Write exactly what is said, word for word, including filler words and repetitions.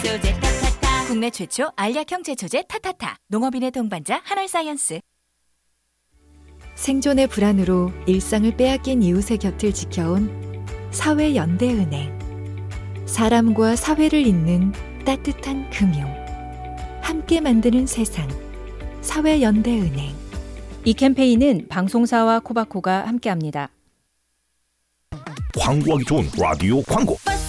제초제 타타타. 국내 최초 알약형 제초제 타타타. 농업인의 동반자 한알사이언스. 생존의 불안으로 일상을 빼앗긴 이웃의 곁을 지켜온 사회연대은행. 사람과 사회를 잇는 따뜻한 금융. 함께 만드는 세상. 사회연대은행. 이 캠페인은 방송사와 코바코가 함께합니다. 광고하기 좋은 라디오 광고.